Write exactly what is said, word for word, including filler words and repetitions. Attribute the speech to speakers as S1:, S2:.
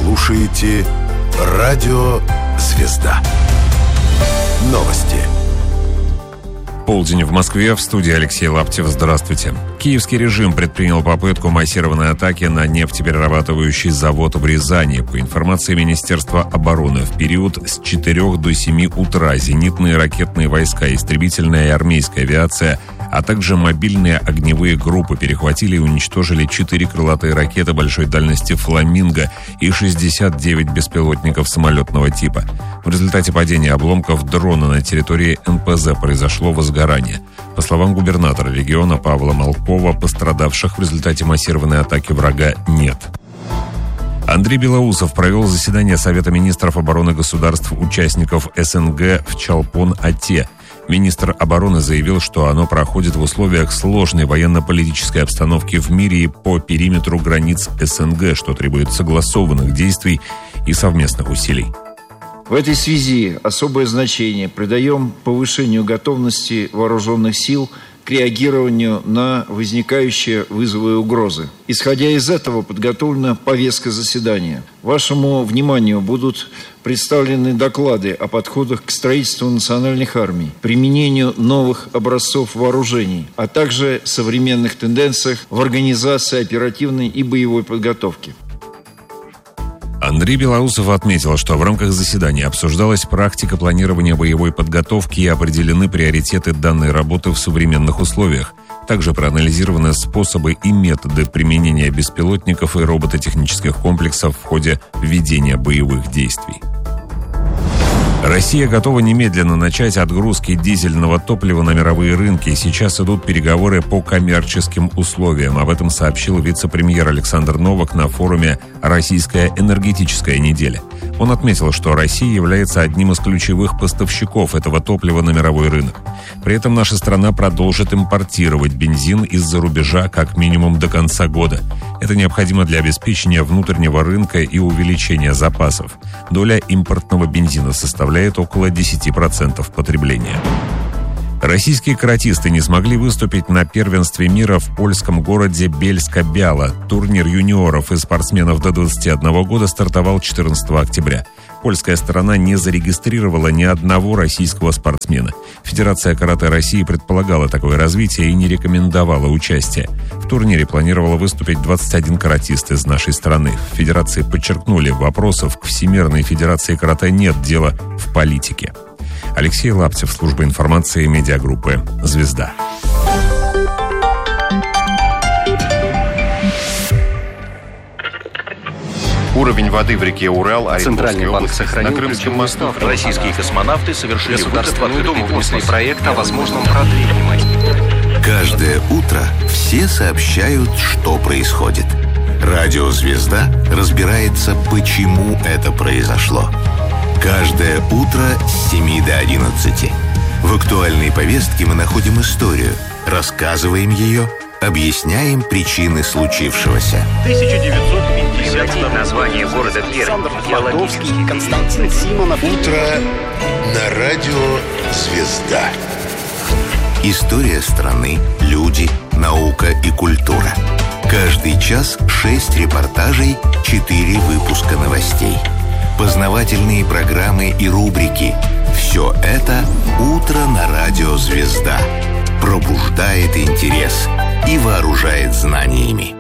S1: слушаете Радио «Звезда». Новости.
S2: Полдень в Москве, в студии Алексей Лаптев. Здравствуйте. Киевский режим предпринял попытку массированной атаки на нефтеперерабатывающий завод в Рязани. По информации Министерства обороны, в период с четырёх до семи утра зенитные ракетные войска, истребительная и армейская авиация, а также мобильные огневые группы перехватили и уничтожили четыре крылатые ракеты большой дальности «Фламинго» и шестьдесят девять беспилотников самолетного типа. В результате падения обломков дрона на территории эн пэ зэ произошло возгорание. По словам губернатора региона Павла Малкова, пострадавших в результате массированной атаки врага нет. Андрей Белоусов провел заседание Совета министров обороны государств-участников эс эн гэ в Чолпон-Ате. Министр обороны заявил, что оно проходит в условиях сложной военно-политической обстановки в мире и по периметру границ эс эн гэ, что требует согласованных действий и совместных усилий.
S3: В этой связи особое значение придаем повышению готовности вооруженных сил к реагированию на возникающие вызовы и угрозы. Исходя из этого, подготовлена повестка заседания. Вашему вниманию будут представлены доклады о подходах к строительству национальных армий, применению новых образцов вооружений, а также современных тенденциях в организации оперативной и боевой подготовки.
S2: Андрей Белоусов отметил, что в рамках заседания обсуждалась практика планирования боевой подготовки и определены приоритеты данной работы в современных условиях. Также проанализированы способы и методы применения беспилотников и робототехнических комплексов в ходе ведения боевых действий. Россия готова немедленно начать отгрузки дизельного топлива на мировые рынки. Сейчас идут переговоры по коммерческим условиям. Об этом сообщил вице-премьер Александр Новак на форуме «Российская энергетическая неделя». Он отметил, что Россия является одним из ключевых поставщиков этого топлива на мировой рынок. При этом наша страна продолжит импортировать бензин из-за рубежа как минимум до конца года. Это необходимо для обеспечения внутреннего рынка и увеличения запасов. Доля импортного бензина составляет около десять процентов потребления. Российские каратисты не смогли выступить на первенстве мира в польском городе Бельска-Бяла. Турнир юниоров и спортсменов до двадцати одного года стартовал четырнадцатого октября. Польская сторона не зарегистрировала ни одного российского спортсмена. Федерация карате России предполагала такое развитие и не рекомендовала участие. В турнире планировало выступить двадцать один каратист из нашей страны. В Федерации подчеркнули, вопросов к Всемирной Федерации карате нет, дело в политике. Алексей Лаптев, служба информации медиагруппы «Звезда».
S4: Уровень воды в реке Урал,
S5: Центральный банк сохранил
S4: на Крымском мосту.
S5: Российские космонавты совершили государственный ведомственный проект о возможном продлении.
S1: Каждое утро все сообщают, что происходит. Радио «Звезда» разбирается, почему это произошло. Каждое утро с семи до одиннадцати. В актуальной повестке мы находим историю, рассказываем ее, объясняем причины случившегося.
S5: тысяча девятьсот пятьдесят второй название города Пермь.
S6: Геологический, Константин Симонов.
S1: Утро на радио «Звезда». История страны, люди, наука и культура. Каждый час шесть репортажей, четыре выпуска новостей. Познавательные программы и рубрики. Все это «Утро на радио «Звезда». Пробуждает интерес и вооружает знаниями.